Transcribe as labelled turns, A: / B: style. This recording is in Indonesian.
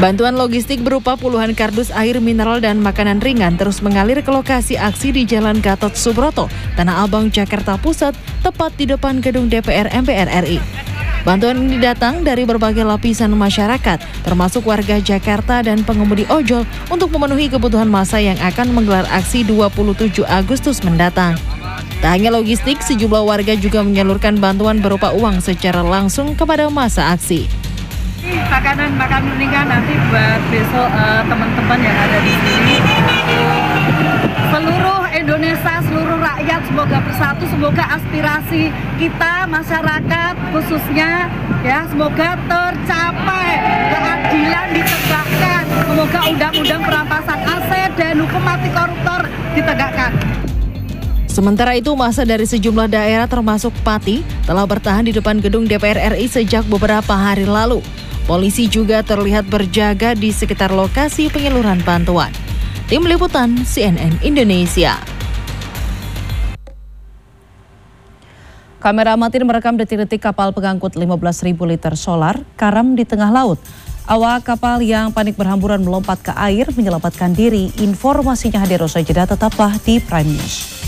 A: Bantuan logistik berupa puluhan kardus air mineral dan makanan ringan terus mengalir ke lokasi aksi di Jalan Gatot Subroto, Tanah Abang, Jakarta Pusat, tepat di depan gedung DPR MPR RI. Bantuan ini datang dari berbagai lapisan masyarakat, termasuk warga Jakarta dan pengemudi ojol untuk memenuhi kebutuhan massa yang akan menggelar aksi 27 Agustus mendatang. Tak hanya logistik, sejumlah warga juga menyalurkan bantuan berupa uang secara langsung kepada massa aksi.
B: Makanan ringan nanti buat besok teman-teman yang ada di sini. Seluruh Indonesia, seluruh rakyat semoga bersatu, semoga aspirasi kita masyarakat khususnya ya semoga tercapai, keadilan ditegakkan, semoga undang-undang perampasan aset dan hukum mati koruptor ditegakkan.
A: Sementara itu, massa dari sejumlah daerah termasuk Pati telah bertahan di depan gedung DPR RI sejak beberapa hari lalu. Polisi juga terlihat berjaga di sekitar lokasi penyaluran bantuan. Tim Liputan CNN Indonesia.
C: Kamera amatir merekam detik-detik kapal pengangkut 15.000 liter solar karam di tengah laut. Awak kapal yang panik berhamburan melompat ke air menyelamatkan diri. Informasinya hadir usai jeda, tetaplah di Prime News.